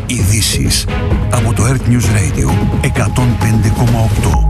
Ειδήσεις από το Earth News Radio 105,8.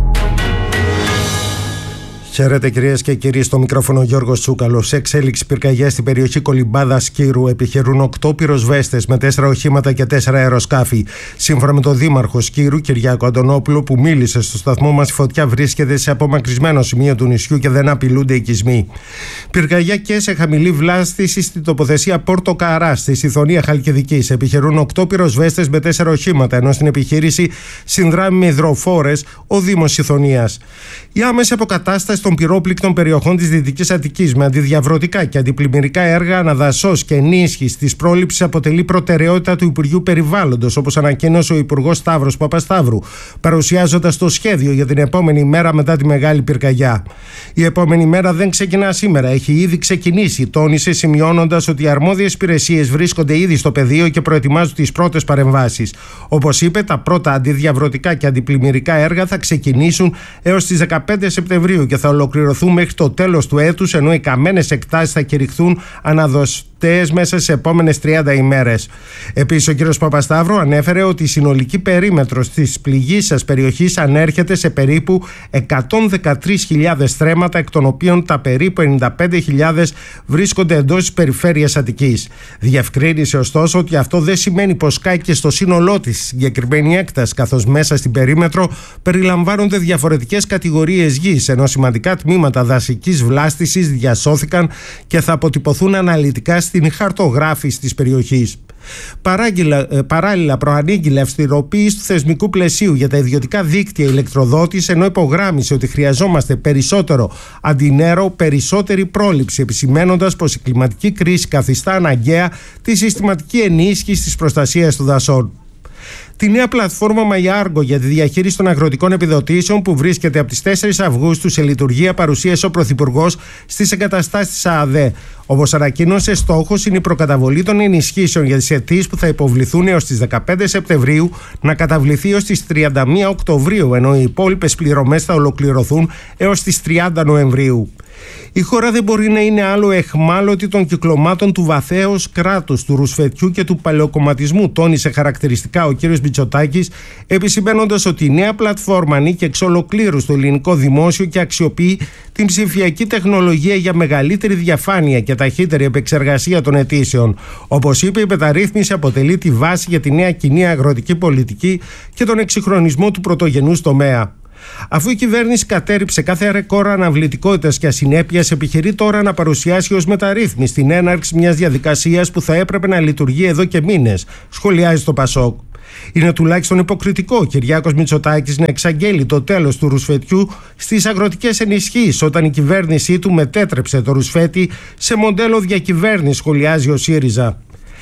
Χαίρετε κυρίες και κύριοι, στο μικρόφωνο Γιώργος Τσούκαλος. Σε εξέλιξη πυρκαγιά στην περιοχή Κολυμπάδας Κύρου επιχειρούν 8 πυροσβέστες με 4 οχήματα και 4 αεροσκάφη. Σύμφωνα με τον Δήμαρχο Κύρου, Κυριάκο Αντωνόπουλο, που μίλησε στο σταθμό μας, η φωτιά βρίσκεται σε απομακρυσμένο σημείο του νησιού και δεν απειλούνται οικισμοί. Πυρκαγιά και σε χαμηλή βλάστηση στην τοποθεσία Πόρτο Καρά, στη Σιθωνία Χαλκιδικής. Επιχειρούν 8 πυροσβέστες με 4 οχήματα, ενώ στην επιχείρηση συνδράμει με υδροφόρες ο Δήμος Σιθωνίας. Η άμεση αποκατάσταση των πυρόπληκτων περιοχών της Δυτικής Αττικής με αντιδιαβρωτικά και αντιπλημμυρικά έργα αναδασσός και ενίσχυσης της πρόληψης αποτελεί προτεραιότητα του Υπουργείου Περιβάλλοντος, όπως ανακοίνωσε ο Υπουργός Σταύρος Παπασταύρου, παρουσιάζοντας το σχέδιο για την επόμενη μέρα μετά τη μεγάλη πυρκαγιά. Η επόμενη μέρα δεν ξεκινά σήμερα, έχει ήδη ξεκινήσει, τόνισε, σημειώνοντας ότι οι αρμόδιες υπηρεσίες βρίσκονται ήδη στο πεδίο και προετοιμάζουν τις πρώτες παρεμβάσεις. Όπως είπε, τα πρώτα αντιδιαβρωτικά και αντιπλημμυρικά έργα θα ξεκινήσουν έως τις 15 Σεπτεμβρίου και θα ολοκληρωθούν μέχρι το τέλος του έτους, ενώ οι καμένες εκτάσεις θα κηρυχθούν αναδοστές μέσα στις επόμενες 30 ημέρες. Επίσης, ο κ. Παπασταύρου ανέφερε ότι η συνολική περίμετρος της πληγήσας περιοχής ανέρχεται σε περίπου 113.000 στρέμματα, εκ των οποίων τα περίπου 95.000 βρίσκονται εντός της περιφέρειας Αττικής. Διευκρίνησε ωστόσο ότι αυτό δεν σημαίνει πως κάει και στο σύνολό της συγκεκριμένη έκταση, καθώς μέσα στην περίμετρο περιλαμβάνονται διαφορετικές κατηγορίες γης, ενώ σημαντικά τμήματα δασικής βλάστησης διασώθηκαν και θα αποτυπωθούν αναλυτικά στην χαρτογράφηση της περιοχής. Παράλληλα, προανήγγειλε αυστηροποίηση του θεσμικού πλαισίου για τα ιδιωτικά δίκτυα ηλεκτροδότησης, ενώ υπογράμμισε ότι χρειαζόμαστε περισσότερο αντινέρο, περισσότερη πρόληψη, επισημαίνοντας πως η κλιματική κρίση καθιστά αναγκαία τη συστηματική ενίσχυση της προστασίας των δασών. Τη νέα πλατφόρμα MyArgo για τη διαχείριση των αγροτικών επιδοτήσεων, που βρίσκεται από τις 4 Αυγούστου σε λειτουργία, παρουσίασε ο Πρωθυπουργός στις εγκαταστάσεις της ΑΑΔΕ. Όπως ανακοίνωσε, στόχος είναι η προκαταβολή των ενισχύσεων για τις αιτήσεις που θα υποβληθούν έως τις 15 Σεπτεμβρίου να καταβληθεί έως τις 31 Οκτωβρίου, ενώ οι υπόλοιπες πληρωμές θα ολοκληρωθούν έως τις 30 Νοεμβρίου. Η χώρα δεν μπορεί να είναι άλλο εχμάλωτη των κυκλωμάτων του βαθέως κράτους, του ρουσφετιού και του παλαιοκομματισμού, τόνισε χαρακτηριστικά ο κ. Μητσοτάκης, επισημαίνοντας ότι η νέα πλατφόρμα ανήκει εξ ολοκλήρου στο ελληνικό δημόσιο και αξιοποιεί την ψηφιακή τεχνολογία για μεγαλύτερη διαφάνεια και ταχύτερη επεξεργασία των αιτήσεων. Όπως είπε, η μεταρρύθμιση αποτελεί τη βάση για τη νέα κοινή αγροτική πολιτική και τον εξυγχρονισμό του πρωτογενούς τομέα. Αφού η κυβέρνηση κατέρριψε κάθε ρεκόρ αναβλητικότητας και ασυνέπειας, επιχειρεί τώρα να παρουσιάσει ως μεταρρύθμιση την έναρξη μιας διαδικασίας που θα έπρεπε να λειτουργεί εδώ και μήνες, σχολιάζει το Πασόκ. Είναι τουλάχιστον υποκριτικό ο Κυριάκος Μητσοτάκης να εξαγγέλει το τέλος του ρουσφετιού στις αγροτικές ενισχύσεις, όταν η κυβέρνησή του μετέτρεψε το ρουσφέτι σε μοντέλο διακυβέρνηση, σχολιάζει ο ΣΥΡΙΖΑ.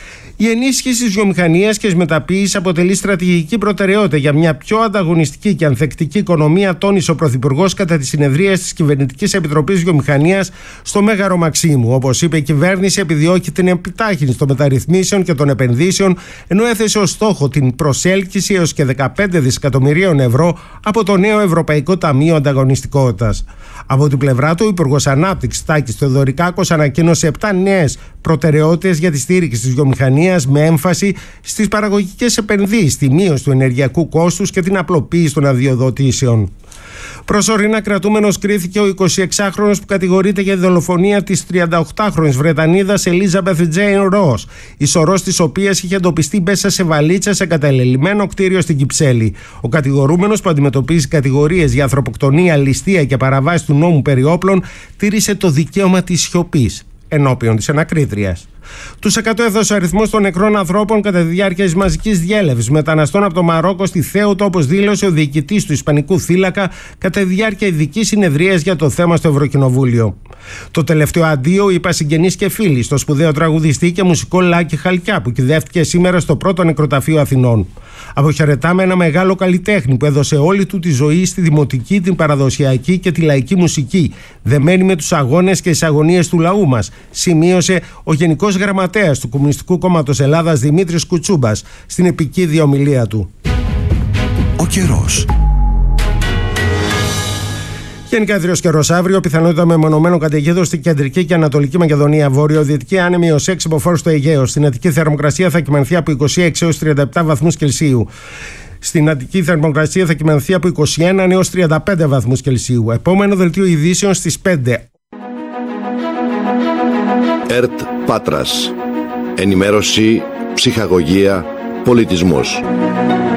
Η ενίσχυση της βιομηχανίας και της μεταποίησης αποτελεί στρατηγική προτεραιότητα για μια πιο ανταγωνιστική και ανθεκτική οικονομία, τόνισε ο Πρωθυπουργός κατά τη συνεδρία της Κυβερνητικής Επιτροπής Βιομηχανίας στο Μέγαρο Μαξίμου. Όπως είπε, η κυβέρνηση επιδιώκει την επιτάχυνση των μεταρρυθμίσεων και των επενδύσεων, ενώ έθεσε ως στόχο την προσέλκυση έως και 15 δισεκατομμυρίων ευρώ από το νέο Ευρωπαϊκό Ταμείο Ανταγωνιστικότητας. Από την πλευρά του, ο Υπουργός Ανάπτυξης Τάκης Θεοδωρικάκος ανακοίνωσε 7 νέες προτεραιότητες για τη στήριξη της βιομηχανίας, με έμφαση στις παραγωγικές επενδύσεις, τη μείωση του ενεργειακού κόστους και την απλοποίηση των αδειοδοτήσεων. Προσωρινά κρατούμενος κρίθηκε ο 26χρονος που κατηγορείται για τη δολοφονία της 38χρονης Βρετανίδας Elizabeth Jane Ross, η σωρός της οποίας είχε εντοπιστεί μέσα σε βαλίτσα σε κατελελειμμένο κτίριο στην Κυψέλη. Ο κατηγορούμενος, που αντιμετωπίζει κατηγορίες για ανθρωποκτονία, ληστεία και παραβάση του νόμου περί όπλων, τήρησε το δικαίωμα της σιωπής ενώπιον της ανακρίτριας. Τους 100 έδωσε ο αριθμός των νεκρών ανθρώπων κατά τη διάρκεια της μαζικής διέλευσης μεταναστών από το Μαρόκο στη Θέουτο, όπως δήλωσε ο διοικητής του Ισπανικού θύλακα κατά τη διάρκεια ειδικής συνεδρίας για το θέμα στο Ευρωκοινοβούλιο. Το τελευταίο αντίο είπα συγγενείς και φίλοι στο σπουδαίο τραγουδιστή και μουσικό Λάκη Χαλκιά, που κυδεύτηκε σήμερα στο πρώτο νεκροταφείο Αθηνών. Αποχαιρετάμε ένα μεγάλο καλλιτέχνη που έδωσε όλη του τη ζωή στη δημοτική, την παραδοσιακή και τη λαϊκή μουσική, δεμένη με τους αγώνες και τις αγωνίες του λαού μας, σημείωσε ο Γενικός Γραμματέας του Κομμουνιστικού Κόμματος Ελλάδας Δημήτρης Κουτσούμπας στην επικείδη ομιλία του. Ο καιρός. Γενικά ιδρύος καιρός αύριο, πιθανότητα μεμονωμένων καταιγίδων στην κεντρική και ανατολική Μακεδονία. Βορειοδυτική άνεμη έως 6 μποφόρ στο Αιγαίο. Στην Αττική θερμοκρασία θα κυμανθεί από 26 έως 37 βαθμούς Κελσίου. Στην Αττική θερμοκρασία θα κυμανθεί από 21 έως 35 βαθμούς Κελσίου. Επόμενο δελτίο ειδήσεων στις 5. ΕΡΤ Πάτρας. Ενημέρωση, ψυχαγωγία, πολιτισμός.